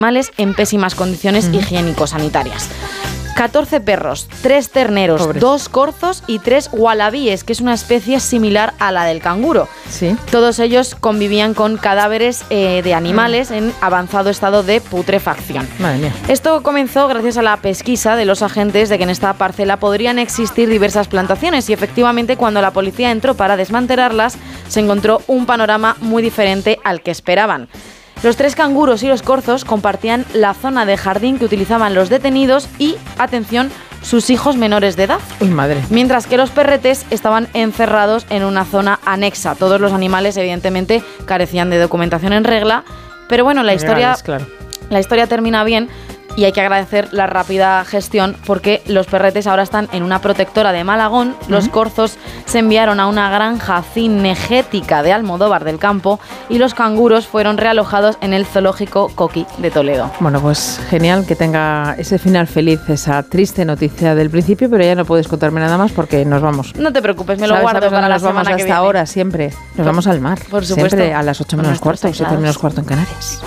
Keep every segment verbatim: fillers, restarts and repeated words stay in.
animales en pésimas condiciones uh-huh. higiénico-sanitarias. catorce perros, tres terneros, Pobres. dos corzos y tres wallabies, que es una especie similar a la del canguro. Sí. Todos ellos convivían con cadáveres eh, de animales mm. en avanzado estado de putrefacción. Madre mía. Esto comenzó gracias a la pesquisa de los agentes de que en esta parcela podrían existir diversas plantaciones y efectivamente cuando la policía entró para desmantelarlas se encontró un panorama muy diferente al que esperaban. Los tres canguros y los corzos compartían la zona de jardín que utilizaban los detenidos y, atención, sus hijos menores de edad. Uy, madre. Mientras que los perretes estaban encerrados en una zona anexa. Todos los animales, evidentemente, carecían de documentación en regla. Pero bueno, la historia, Legales, claro. la historia termina bien. Y hay que agradecer la rápida gestión porque los perretes ahora están en una protectora de Malagón, uh-huh. los corzos se enviaron a una granja cinegética de Almodóvar del Campo y los canguros fueron realojados en el zoológico Coqui de Toledo. Bueno, pues genial que tenga ese final feliz, esa triste noticia del principio, pero ya no puedes contarme nada más porque nos vamos. No te preocupes, me lo ¿Sabes, guardo sabes para la nos semana vamos que hasta viene. ahora siempre. Nos por, vamos al mar. Por supuesto. Siempre a las ocho menos cuarto, siete menos cuarto en Canarias.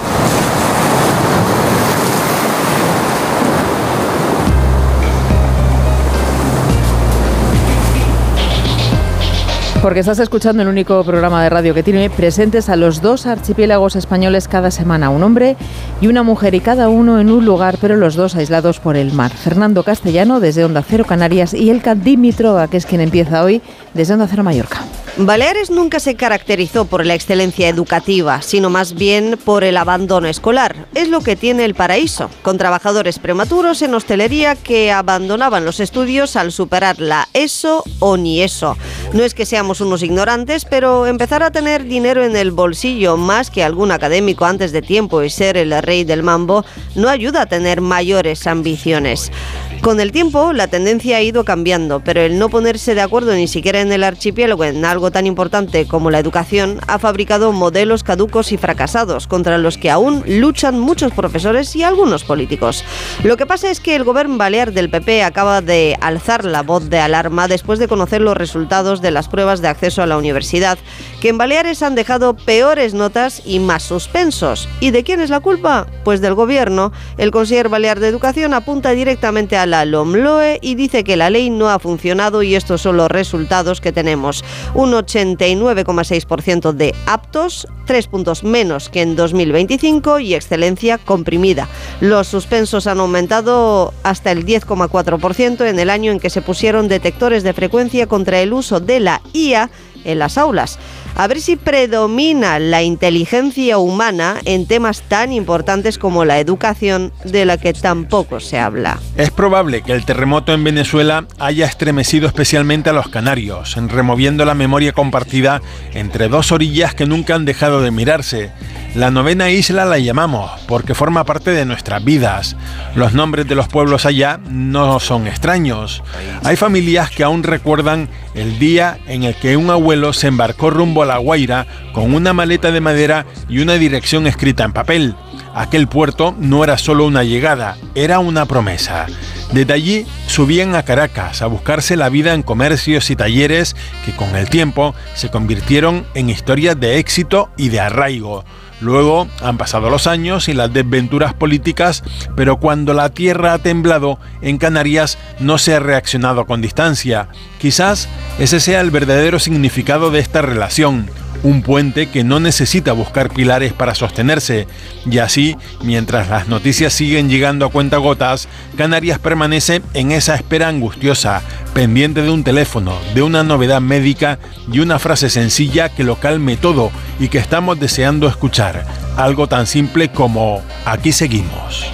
Porque estás escuchando el único programa de radio que tiene presentes a los dos archipiélagos españoles cada semana, un hombre y una mujer, y cada uno en un lugar, pero los dos aislados por el mar. Fernando Castellano, desde Onda Cero Canarias, y Elka Dimitrova, que es quien empieza hoy, desde Onda Cero Mallorca. Baleares nunca se caracterizó por la excelencia educativa, sino más bien por el abandono escolar. Es lo que tiene el paraíso, con trabajadores prematuros en hostelería que abandonaban los estudios al superar la ESO o ni ESO. No es que seamos unos ignorantes, pero empezar a tener dinero en el bolsillo más que algún académico antes de tiempo y ser el rey del mambo no ayuda a tener mayores ambiciones. Con el tiempo, la tendencia ha ido cambiando, pero el no ponerse de acuerdo ni siquiera en el archipiélago en algo tan importante como la educación ha fabricado modelos caducos y fracasados contra los que aún luchan muchos profesores y algunos políticos. Lo que pasa es que el gobierno balear del P P acaba de alzar la voz de alarma después de conocer los resultados de las pruebas de acceso a la universidad, que en Baleares han dejado peores notas y más suspensos. ¿Y de quién es la culpa? Pues del gobierno. El conseller balear de Educación apunta directamente a la la LOMLOE y dice que la ley no ha funcionado y estos son los resultados que tenemos. Un ochenta y nueve coma seis por ciento de aptos, tres puntos menos que en dos mil veinticinco y excelencia comprimida. Los suspensos han aumentado hasta el diez coma cuatro por ciento en el año en que se pusieron detectores de frecuencia contra el uso de la I A en las aulas. A ver si predomina la inteligencia humana en temas tan importantes como la educación, de la que tampoco se habla. Es probable que el terremoto en Venezuela haya estremecido especialmente a los canarios, removiendo la memoria compartida entre dos orillas que nunca han dejado de mirarse. La novena isla la llamamos porque forma parte de nuestras vidas. Los nombres de los pueblos allá no son extraños. Hay familias que aún recuerdan el día en el que un abuelo se embarcó rumbo a La Guaira con una maleta de madera y una dirección escrita en papel. Aquel puerto no era solo una llegada, era una promesa. Desde allí subían a Caracas a buscarse la vida en comercios y talleres que con el tiempo se convirtieron en historias de éxito y de arraigo. Luego han pasado los años y las desventuras políticas, pero cuando la tierra ha temblado, en Canarias no se ha reaccionado con distancia. Quizás ese sea el verdadero significado de esta relación. Un puente que no necesita buscar pilares para sostenerse. Y así, mientras las noticias siguen llegando a cuentagotas, Canarias permanece en esa espera angustiosa, pendiente de un teléfono, de una novedad médica y una frase sencilla que lo calme todo y que estamos deseando escuchar. Algo tan simple como "aquí seguimos".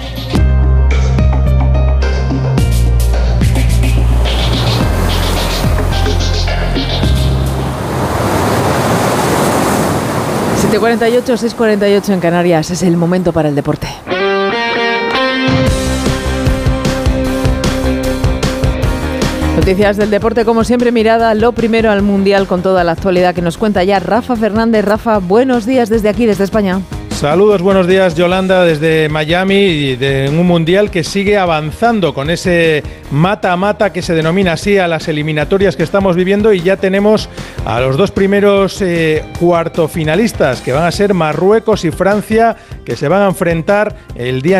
siete cuarenta y ocho, seis cuarenta y ocho en Canarias, es el momento para el deporte. Noticias del deporte, como siempre, mirada lo primero al Mundial con toda la actualidad que nos cuenta ya Rafa Fernández. Rafa, buenos días desde aquí, desde España. Saludos, buenos días, Yolanda, desde Miami, y de un mundial que sigue avanzando con ese mata-mata que se denomina así a las eliminatorias que estamos viviendo, y ya tenemos a los dos primeros eh, cuartofinalistas, que van a ser Marruecos y Francia, que se van a enfrentar el día